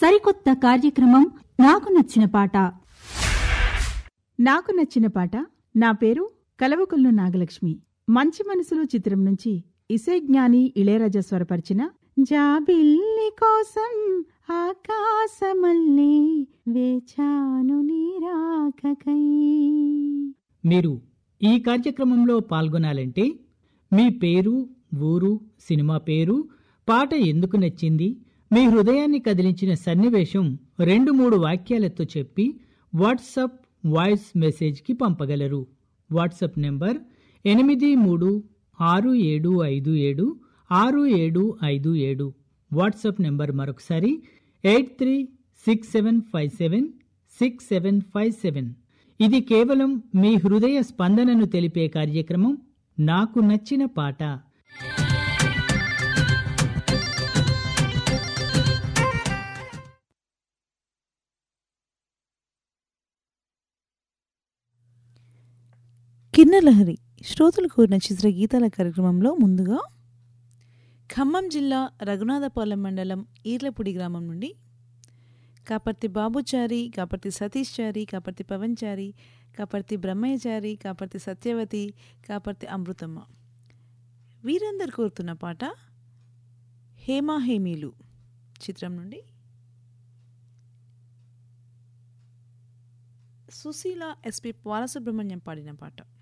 సరికొత్త కార్యక్రమం నాకు నచ్చిన పాట. నాకు నచ్చిన పాట. నా పేరు కలవకుల్లు నాగలక్ష్మి. మంచి మనసులు చిత్రం నుంచి ఇసైజ్ఞాని ఇళయరాజా స్వరపరిచిన జాబిల్లి కోసం ఆకాశమల్లే వేచాను నీరాకకై. మీరు ఈ కార్యక్రమంలో పాల్గొనాలంటే మీ పేరు, ఊరు, సినిమా పేరు, పాట ఎందుకు నచ్చింది, మీ హృదయాన్ని కదిలించిన సన్నివేశం 2-3 వాక్యాలతో చెప్పి వాట్సాప్ వాయిస్ మెసేజ్కి పంపగలరు. WhatsApp number 8367576757. వాట్సాప్ నెంబర్ మరొకసారి 8367576757. ఇది కేవలం మీ హృదయ స్పందనను తెలిపే కార్యక్రమం నాకు నచ్చిన పాట. కిన్నెలహరి శ్రోతలు కోరిన చిత్ర గీతాల కార్యక్రమంలో ముందుగా ఖమ్మం జిల్లా రఘునాథపాలెం మండలం ఈర్లపూడి గ్రామం నుండి కాపర్తి బాబుచారి, కాపర్తి సతీష్ చారి, కాపర్తి పవన్ చారి, కాపర్తి బ్రహ్మయ్య చారి, కాపర్తి సత్యవతి, కాపర్తి అమృతమ్మ వీరందరు కోరుతున్న పాట హేమా హేమీలు చిత్రం నుండి సుశీల ఎస్పి బాలసుబ్రహ్మణ్యం పాడిన పాట.